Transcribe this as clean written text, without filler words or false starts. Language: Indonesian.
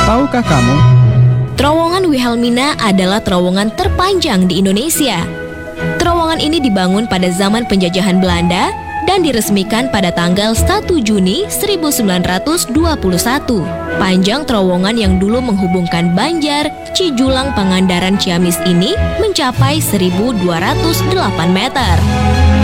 Tahukah kamu? Terowongan Wilhelmina adalah terowongan terpanjang di Indonesia. Terowongan ini dibangun pada zaman penjajahan Belanda dan diresmikan pada tanggal 1 Juni 1921. Panjang terowongan yang dulu menghubungkan Banjar, Cijulang, Pangandaran, Ciamis ini mencapai 1.208 meter.